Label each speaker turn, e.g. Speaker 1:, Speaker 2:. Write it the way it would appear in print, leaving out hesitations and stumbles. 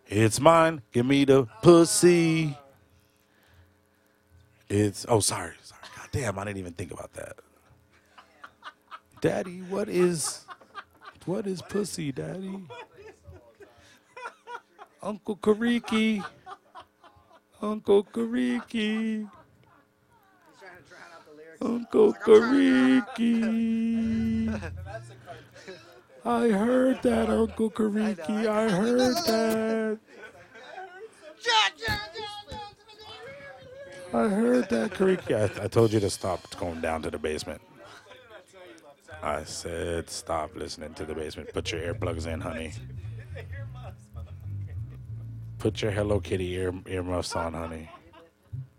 Speaker 1: It's mine. Give me the pussy. It's sorry. God damn, I didn't even think about that. Daddy, what is pussy, Daddy? Uncle Kariki. Uncle Kariki. Uncle Kariki. I heard that, Uncle Kariki. I heard that. I heard that, Kariki. I told you to stop going down to the basement. I said stop listening to the basement. Put your earplugs in, honey. Put your Hello Kitty earmuffs on, honey.